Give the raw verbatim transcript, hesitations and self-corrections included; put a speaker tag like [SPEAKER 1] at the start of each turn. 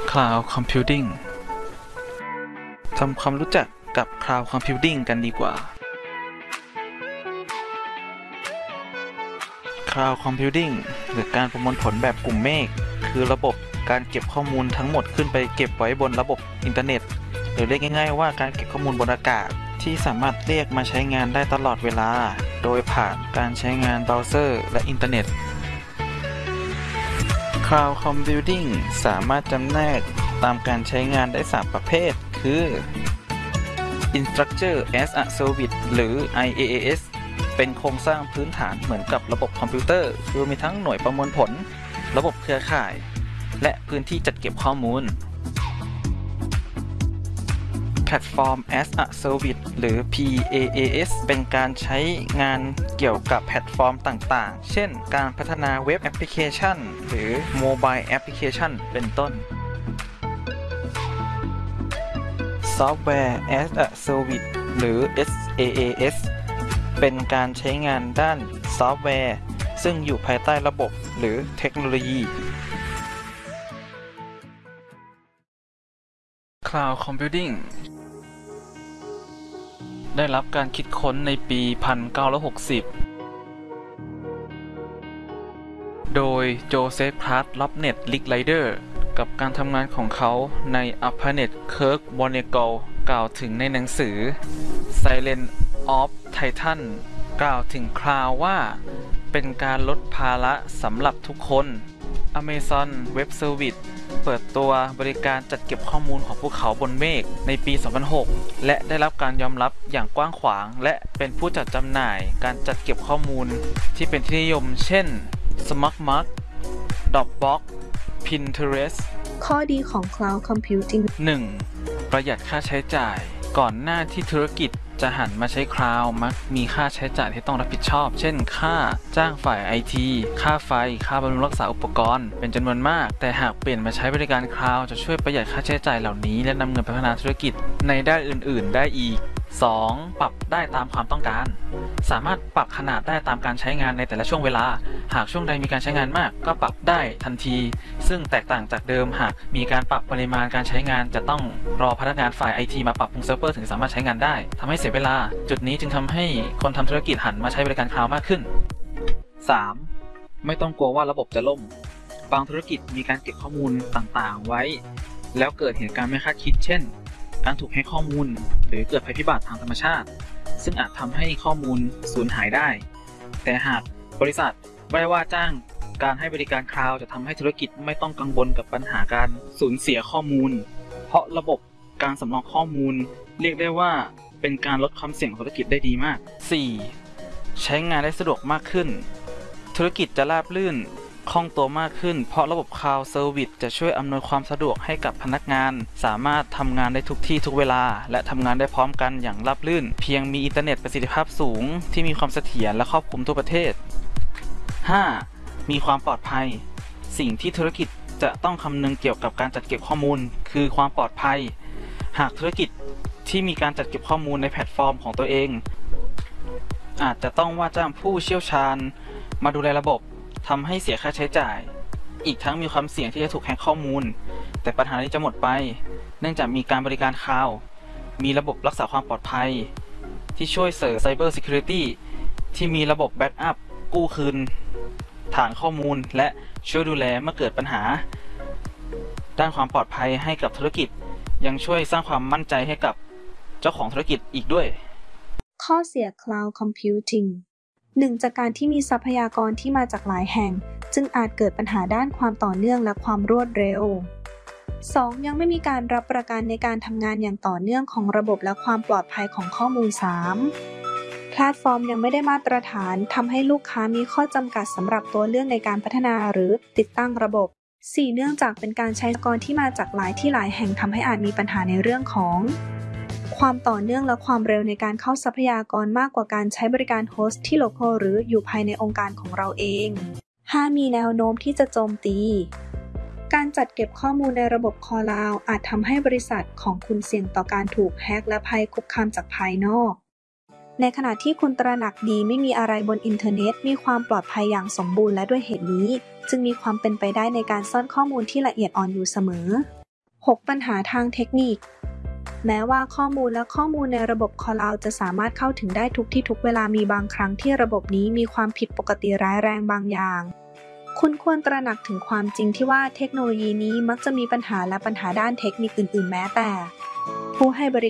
[SPEAKER 1] Cloud Computing ทำความรู้จักกับ Cloud Computing กันดีกว่า Cloud Computing หรือการประมวลผลแบบกลุ่มเมฆคือระบบการเก็บข้อมูลทั้งหมดขึ้นไปเก็บไว้บนระบบอินเทอร์เน็ตหรือเรียกง่ายๆว่าการเก็บข้อมูลบนอากาศที่สามารถเรียกมาใช้งานได้ตลอดเวลาโดยผ่านการใช้งานเบราว์เซอร์และอินเทอร์เน็ต Cloud Computing สามารถจำแนกตามการใช้งานได้สามประเภทคือ Infrastructure as a Service หรือ ไอ เอ เอ เอส เป็นโครงสร้างพื้นฐานเหมือนกับระบบคอมพิวเตอร์คือมีทั้งหน่วยประมวลผลระบบเครือข่ายและพื้นที่จัดเก็บข้อมูล Platform as a Service หรือ พี เอ เอ เอส เป็นการใช้งานเกี่ยวกับแพลตฟอร์มต่างๆเช่นการพัฒนาเว็บแอปพลิเคชันหรือโมบายแอปพลิเคชันเป็นต้น Software as a Service หรือ เอส เอ เอ เอส เป็นการใช้งานด้านซอฟต์แวร์ซึ่งอยู่ภายใต้ระบบหรือเทคโนโลยี Cloud Computing ได้รับการคิดค้นในปี หนึ่งพันเก้าร้อยหกสิบ โดยโจเซฟ พาร์ต ล็อบเน็ต ลิกไลเดอร์กับการทำงานของเขาใน ARPANET เคิร์ก วอร์เนเกลกล่าวถึงในหนังสือ Silence of Titan กล่าวถึงคลาวด์ว่าเป็นการลดภาระสำหรับทุกคน Amazon Web Service เปิดตัวบริการจัดเก็บข้อมูลของพวกเขาบนเมฆในปี สองพันหก และได้รับการยอมรับอย่างกว้างขวางและเป็นผู้จัดจำหน่ายการจัดเก็บข้อมูลที่เป็นที่นิยมเช่น SmartMask Dropbox Pinterest
[SPEAKER 2] ข้อดีของ Cloud Computing
[SPEAKER 1] หนึ่ง ประหยัดค่าใช้จ่ายก่อนหน้าที่ธุรกิจจะหันมาใช้คลาวด์มักมีค่าใช้จ่ายที่ต้องรับผิดชอบเช่นค่าจ้างฝ่าย ไอ ที ค่าไฟค่าบำรุงรักษาอุปกรณ์เป็นจำนวนมากแต่หากเปลี่ยนมาใช้บริการคลาวด์จะช่วยประหยัดค่าใช้จ่ายเหล่านี้และนำเงินไปพัฒนาธุรกิจในด้านอื่นๆได้อีก สอง ปรับได้ตามความต้องการสามารถปรับขนาดได้ตามการใช้งานในแต่ละช่วงเวลาหากช่วงใดมีการใช้งานมากก็ปรับได้ทันทีซึ่งแตกต่างจากเดิมหากมีการปรับปริมาณการใช้งานจะต้องรอพนักงานฝ่าย ไอ ที มาปรับปรุงเซิร์ฟเวอร์ถึงสามารถใช้งานได้ทำให้เสียเวลาจุดนี้จึงทำให้คนทำธุรกิจหันมาใช้บริการคลาวด์มากขึ้น สาม ไม่ต้องกลัวว่าระบบจะล่มบางธุรกิจมีการเก็บข้อมูลต่างๆไว้แล้วเกิดเหตุการณ์ไม่คาดคิดเช่นการถูกแฮ็กข้อมูลหรือเกิดภัยพิบัติทางธรรมชาติซึ่งอาจทำให้ข้อมูลสูญหายได้แต่หากบริษัทไม่ได้ว่าจ้างการให้บริการคลาวด์จะทำให้ธุรกิจไม่ต้องกังวลกับปัญหาการสูญเสียข้อมูลเพราะระบบการสำรองข้อมูลเรียกได้ว่าเป็นการลดความเสี่ยงของธุรกิจได้ดีมาก สี่ ใช้งานได้สะดวกมากขึ้นธุรกิจจะราบรื่นคล่องตัวมากขึ้นเพราะระบบ Cloud Service จะช่วยอำนวยความสะดวกให้กับพนักงานสามารถทำงานได้ทุกที่ทุกเวลาและทำงานได้พร้อมกันอย่างราบรื่นเพียงมีอินเทอร์เน็ตประสิทธิภาพสูงที่มีความเสถียรและครอบคลุมทั่วประเทศ ห้า มีความปลอดภัยสิ่งที่ธุรกิจจะต้องคำนึงเกี่ยวกับการจัดเก็บข้อมูลคือความปลอดภัยหากธุรกิจที่มีการจัดเก็บข้อมูลในแพลตฟอร์มของตัวเองอาจจะต้องว่าจ้างผู้เชี่ยวชาญมาดูแลระบบทำให้เสียค่าใช้จ่ายอีกทั้งมีความเสี่ยงที่จะถูกแฮ็กข้อมูลแต่ปัญหานี้จะหมดไปเนื่องจากมีการบริการคลาวด์มีระบบรักษาความปลอดภัยที่ช่วยเสริม Cyber Security ที่มีระบบแบ็กอัพกู้คืนฐานข้อมูลและช่วยดูแลเมื่อเกิดปัญหาด้านความปลอดภัยให้กับธุรกิจยังช่วยสร้างความมั่นใจให้กับเจ้าของธุรกิจอีกด้วย
[SPEAKER 2] ข้อเสีย Cloud Computing หนึ่ง จากการที่มีทรัพยากรที่มาจากหลายแห่งจึงอาจเกิดปัญหาด้านความต่อเนื่องและความรวดเร็ว สอง ยังไม่มีการรับประกันในการทำงานอย่างต่อเนื่องของระบบและความปลอดภัยของข้อมูล สาม แพลตฟอร์มยังไม่ได้มาตรฐานทำให้ลูกค้ามีข้อจำกัดสำหรับตัวเลือกในการพัฒนาหรือติดตั้งระบบ สี่ เนื่องจากเป็นการใช้ทรัพยากรที่มาจากหลายที่หลายแห่งทำให้อาจมีปัญหาในเรื่องของความต่อเนื่องและความเร็วในการเข้าทรัพยากรมากกว่าการใช้บริการโฮสต์ที่โลคอลหรืออยู่ภายในองค์การของเราเอง ห้า มีแนวโน้มที่จะโจมตีการจัดเก็บข้อมูลในระบบคลาวด์อาจทำให้บริษัทของคุณเสี่ยงต่อการถูกแฮ็กและภัยคุกคามจากภายนอกในขณะที่คุณตระหนักดีไม่มีอะไรบนอินเทอร์เน็ตมีความปลอดภัยอย่างสมบูรณ์และด้วยเหตุนี้จึงมีความเป็นไปได้ในการซ่อนข้อมูลที่ละเอียดอ่อนอยู่เสมอหก ปัญหาทางเทคนิคแม้ว่าข้อมูลและข้อมูลในระบบ Cloud จะสามารถเข้าถึงได้ทุกที่ทุกเวลามีบางครั้งที่ระบบนี้มีความผิดปกติร้ายแรงบางอย่างคุณควรตระหนักถึงความจริงที่ว่าเทคโนโลยีนี้มักจะมีปัญหาและปัญหาด้านเทคนิคอื่นๆแม้แต่ผู้ให้บริ